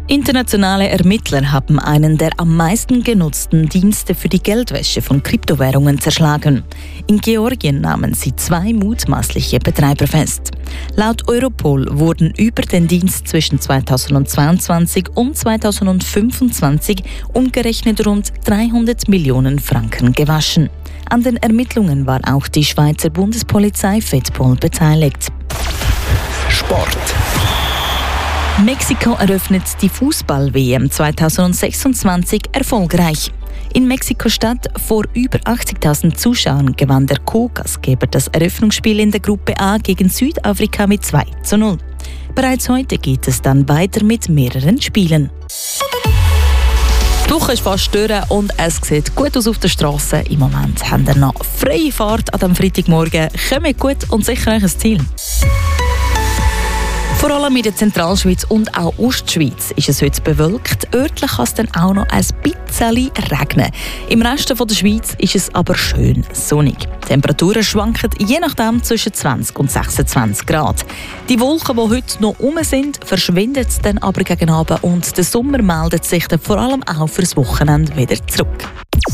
Internationale Ermittler haben einen der am meisten genutzten Dienste für die Geldwäsche von Kryptowährungen zerschlagen. In Georgien nahmen sie 2 mutmaßliche Betreiber fest. Laut Europol wurden über den Dienst zwischen 2022 und 2025 umgerechnet rund 300 Millionen Franken gewaschen. An den Ermittlungen war auch die Schweizer Bundespolizei FEDPOL beteiligt. Sport. Mexiko eröffnet die Fußball-WM 2026 erfolgreich. In Mexiko-Stadt vor über 80.000 Zuschauern gewann der Co-Gastgeber das Eröffnungsspiel in der Gruppe A gegen Südafrika mit 2:0. Bereits heute geht es dann weiter mit mehreren Spielen. Die Woche ist fast durch und es sieht gut aus auf der Straße. Im Moment haben wir noch freie Fahrt an diesem Freitagmorgen. Kommt gut und sicher euch ein Ziel. Vor allem in der Zentralschweiz und auch Ostschweiz ist es heute bewölkt. Örtlich kann es dann auch noch ein bisschen regnen. Im Rest der Schweiz ist es aber schön sonnig. Die Temperaturen schwanken je nachdem zwischen 20 und 26 Grad. Die Wolken, die heute noch rum sind, verschwinden dann aber gegen Abend und der Sommer meldet sich dann vor allem auch fürs Wochenende wieder zurück.